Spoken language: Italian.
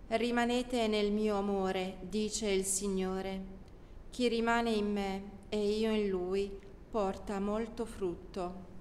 Rimanete nel mio amore, dice il Signore. Chi rimane in me e io in lui porta molto frutto.